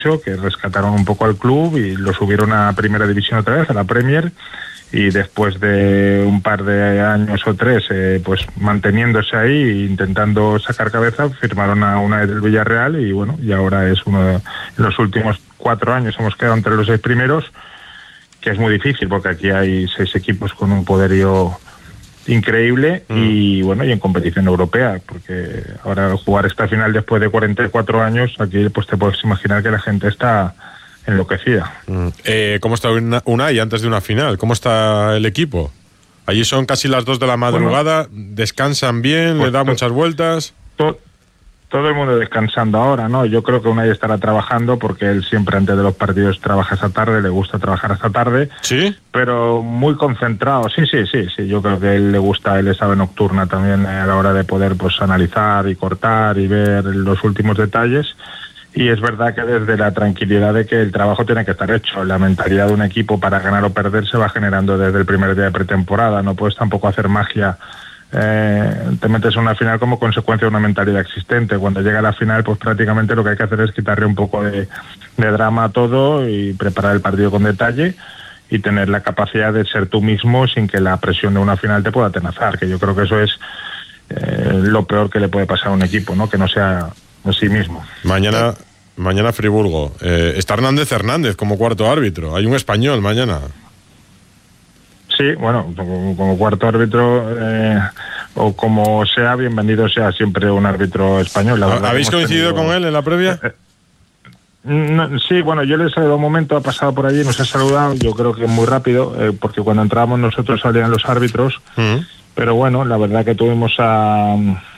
que rescataron un poco al club y lo subieron a primera división otra vez, a la Premier, y después de un par de años o tres pues manteniéndose ahí, intentando sacar cabeza, firmaron a Unai del Villarreal y bueno, y ahora es uno de los últimos 4 años hemos quedado entre los 6 primeros, que es muy difícil porque aquí hay 6 equipos con un poderío increíble y bueno, y en competición europea, porque ahora jugar esta final después de 44 años, aquí pues te puedes imaginar que la gente está enloquecida. ¿Cómo está Unai antes de una final? ¿Cómo está el equipo? Allí son casi las 2 de la madrugada, descansan bien, pues le da muchas vueltas. Todo el mundo descansando ahora, ¿no? Yo creo que Unai estará trabajando porque él siempre antes de los partidos trabaja esta tarde, le gusta trabajar hasta tarde. ¿Sí? Pero muy concentrado. Sí. Yo creo que él le gusta, él es ave nocturna también a la hora de poder pues analizar y cortar y ver los últimos detalles. Y es verdad que desde la tranquilidad de que el trabajo tiene que estar hecho, la mentalidad de un equipo para ganar o perder se va generando desde el primer día de pretemporada. No puedes tampoco hacer magia. Te metes en una final como consecuencia de una mentalidad existente. Cuando llega la final, pues prácticamente lo que hay que hacer es quitarle un poco de drama a todo y preparar el partido con detalle y tener la capacidad de ser tú mismo sin que la presión de una final te pueda atenazar, que yo creo que eso es lo peor que le puede pasar a un equipo, ¿no? Que no sea a sí mismo. Mañana Friburgo. Está Hernández como cuarto árbitro. Hay un español mañana. Sí, bueno, como cuarto árbitro o como sea, bienvenido sea siempre un árbitro español. La verdad, ¿habéis coincidido con él en la previa? No, sí, bueno, yo le he saludado un momento, ha pasado por allí, nos ha saludado, yo creo que muy rápido, porque cuando entrábamos nosotros salían los árbitros, pero bueno, la verdad que tuvimos a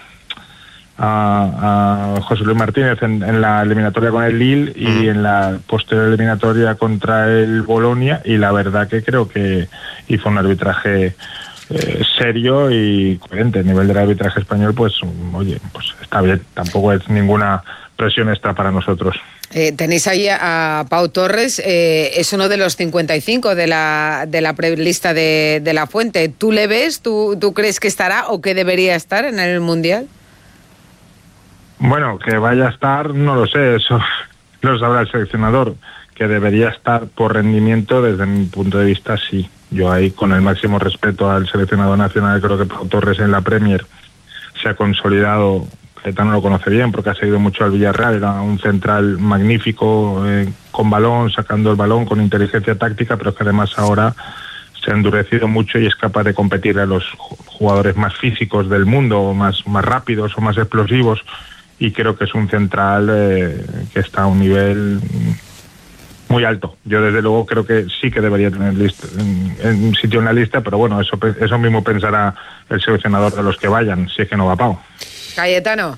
José Luis Martínez en la eliminatoria con el Lille y en la posterior eliminatoria contra el Bolonia, y la verdad que creo que hizo un arbitraje serio y coherente. A nivel del arbitraje español, pues oye, pues está bien, tampoco es ninguna presión extra para nosotros. Tenéis ahí a Pau Torres, es uno de los 55 de la prelista de La Fuente. ¿Tú le ves? ¿Tú crees que estará o que debería estar en el Mundial? Bueno, que vaya a estar, no lo sé, eso lo sabrá el seleccionador. Que debería estar por rendimiento, desde mi punto de vista, sí. Yo ahí, con el máximo respeto al seleccionador nacional, creo que Pau Torres en la Premier se ha consolidado. Caetano lo conoce bien porque ha seguido mucho al Villarreal, era un central magnífico, con balón, sacando el balón, con inteligencia táctica, pero que además ahora se ha endurecido mucho y es capaz de competir a los jugadores más físicos del mundo, más rápidos o más explosivos, y creo que es un central que está a un nivel muy alto. Yo desde luego creo que sí que debería tener en sitio en la lista, pero bueno, eso mismo pensará el seleccionador de los que vayan, si es que no va Pau. Cayetano.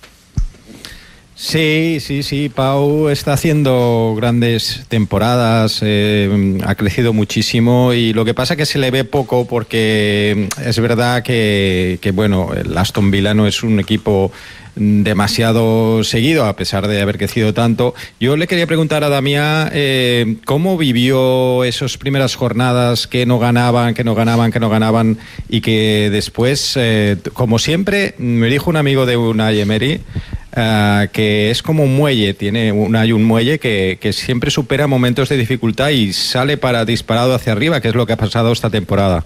Sí, Pau está haciendo grandes temporadas, ha crecido muchísimo, y lo que pasa es que se le ve poco porque es verdad que bueno, el Aston Villa no es un equipo demasiado seguido, a pesar de haber crecido tanto. Yo le quería preguntar a Damián cómo vivió esas primeras jornadas que no ganaban y que después, como siempre, me dijo un amigo de Unai Emery, que es como un muelle, tiene un muelle que siempre supera momentos de dificultad y sale disparado hacia arriba, que es lo que ha pasado esta temporada.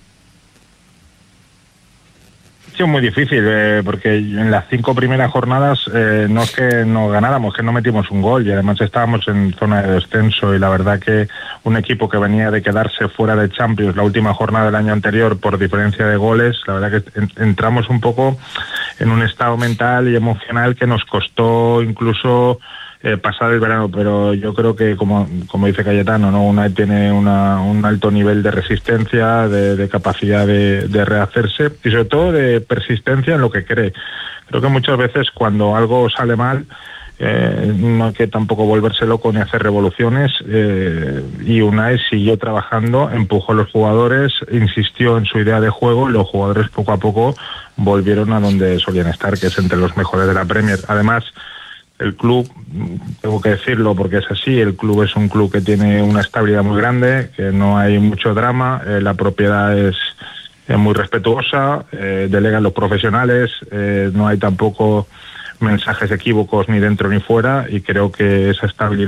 Sí, muy difícil, porque en las 5 primeras jornadas no es que no ganáramos, que no metimos un gol, y además estábamos en zona de descenso, y la verdad que un equipo que venía de quedarse fuera de Champions la última jornada del año anterior por diferencia de goles, la verdad que entramos un poco en un estado mental y emocional que nos costó incluso pasar el verano, pero yo creo que como dice Cayetano, ¿no? Unai tiene un alto nivel de resistencia, de capacidad de rehacerse y sobre todo de persistencia en lo que cree. Creo que muchas veces cuando algo sale mal, no hay que tampoco volverse loco ni hacer revoluciones, y Unai siguió trabajando, empujó a los jugadores, insistió en su idea de juego, y los jugadores poco a poco volvieron a donde solían estar, que es entre los mejores de la Premier. Además, el club, tengo que decirlo porque es así, el club es un club que tiene una estabilidad muy grande, que no hay mucho drama, la propiedad es muy respetuosa, delegan los profesionales, no hay tampoco mensajes equívocos ni dentro ni fuera, y creo que esa estabilidad